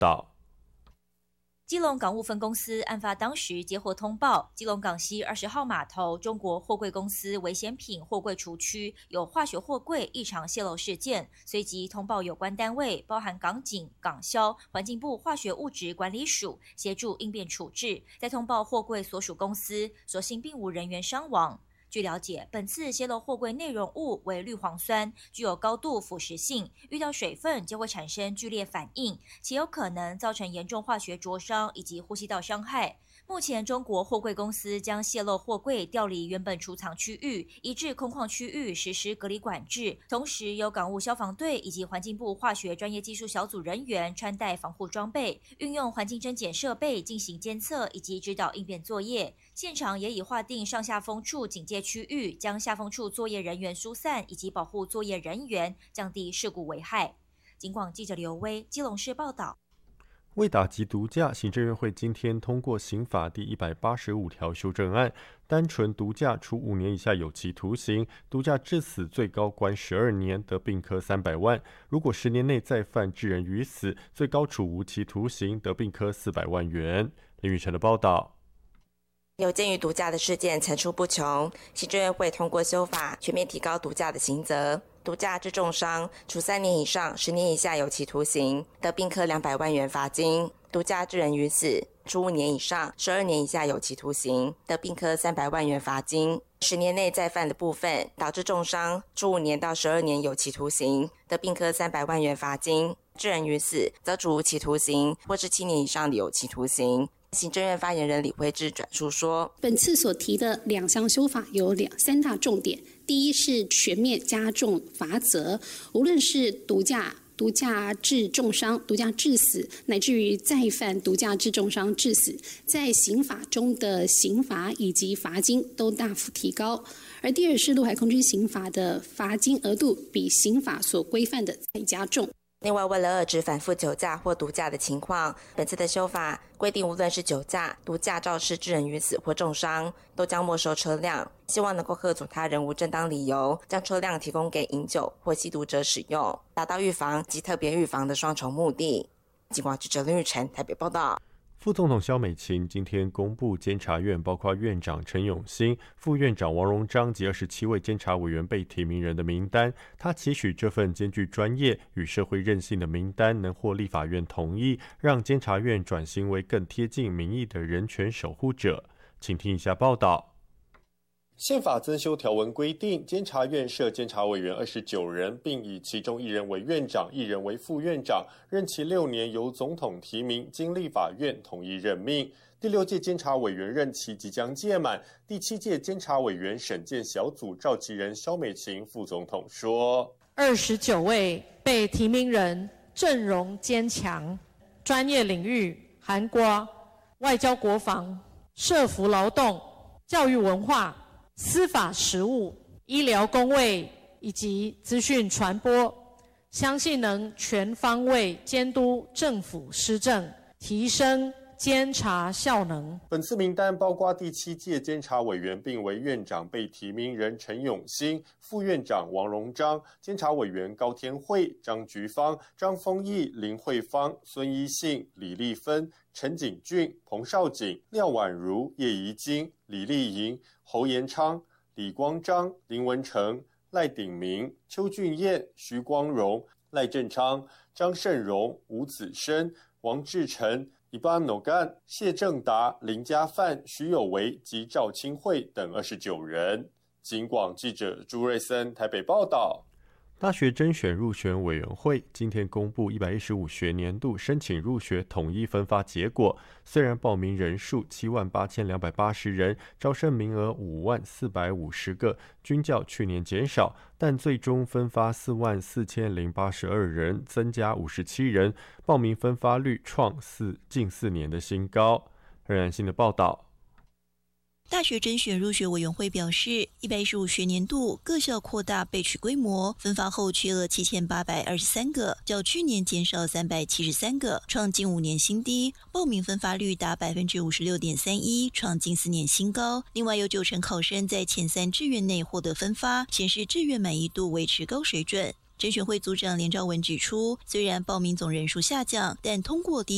道。 基隆港务分公司案发当时接获通报，基隆港西20号码头中国货柜公司危险品货柜橱区有化学货柜异常泄漏事件，随即通报有关单位，包含港警、港消、环境部化学物质管理署协助应变处置。再通报货柜所属公司，所幸并无人员伤亡。据了解，本次泄漏货柜内容物为氯磺酸，具有高度腐蚀性，遇到水分就会产生剧烈反应，且有可能造成严重化学灼伤以及呼吸道伤害。目前，中国货柜公司将泄漏货柜调离原本储藏区域，移至空旷区域实施隔离管制。同时，由港务消防队以及环境部化学专业技术小组人员穿戴防护装备，运用环境侦检设备进行监测以及指导应变作业。现场也已划定上下风处警戒区域，将下风处作业人员疏散以及保护作业人员，降低事故危害。警广记者刘威，基隆市报道。 为打击毒驾，行政院会今天通过刑法第185条修正案，单纯毒驾处5年以下有期徒刑，毒驾致死最高关12年，得并科300万。如果10年内再犯致人于死，最高处无期徒刑，得并科400万元。林宇晨的报道。 有鉴于毒驾的事件层出不穷，行政院会通过修法，全面提高毒驾的刑责。毒驾致重伤，处3年以上10年以下有期徒刑，得并科200万元罚金；毒驾致人于死，处5年以上12年以下有期徒刑，得并科300万元罚金。10年内再犯的部分，导致重伤，处5年到12年有期徒刑，得并科300万元罚金；致人于死，则处无期徒刑或是7年以上的有期徒刑。行政院发言人李惠智转述说， 本次所提的2项修法有3大重点。第一是全面加重罚则，无论是毒驾致重伤、毒驾致死，乃至于再犯毒驾致重伤致死，在刑法中的刑罚以及罚金都大幅提高。而第二是陆海空军刑法的罚金额度比刑法所规范的再加重。 另外，为了遏制反复酒驾或毒驾的情况，本次的修法规定，无论是酒驾、毒驾肇事致人于死或重伤，都将没收车辆，希望能够吓阻他人无正当理由将车辆提供给饮酒或吸毒者使用，达到预防及特别预防的双重目的。警广记者林玉成台北报道。 副总统萧美琴今天公布监察院包括院长陈永新、副院长王荣章及27位监察委员被提名人的名单。他期许这份兼具专业与社会韧性的名单能获立法院同意，让监察院转型为更贴近民意的人权守护者。请听一下报道。 宪法增修条文规定，监察院设监察委员29人，并以其中1人为院长，1人为副院长，任期6年，由总统提名，经立法院统一任命。第6届监察委员任期即将届满，第7届监察委员审荐小组召集人萧美琴副总统说 ：29位被提名人阵容坚强，专业领域涵括外交国防、社福劳动、教育文化、司法实务、医疗公卫以及资讯传播，相信能全方位监督政府施政，提升监察效能。 本次名单包括第7届监察委员并为院长被提名人陈永新、副院长王荣章、监察委员高天惠、张菊芳、张丰毅、林慧芳、孙一信、李丽芬、陈景俊、彭少景、廖婉如、叶怡晶、李丽莹、侯延昌、李光章、林文成、赖鼎明、邱俊彦、徐光荣、赖正昌、张胜荣、吴子申、王志成、伊巴诺干、谢正达、林家范、徐有为及赵清惠等29人。警广记者朱瑞森台北报道。 大学甄选入学委员会今天公布115学年度申请入学统一分发结果，虽然报名人数78280人，招生名额54450个，均较去年减少，但最终分发44082人，增加57人，报名分发率创近4年的新高。任然新的报道。 大学甄选入学委员会表示，115学年度各校扩大备取规模，分发后缺额7823个，较去年减少373个，创近5年新低，报名分发率达56.31%，创近4年新高。另外有90%考生在前3志愿内获得分发，显示志愿满意度维持高水准。甄选会组长连兆文指出，虽然报名总人数下降，但通过第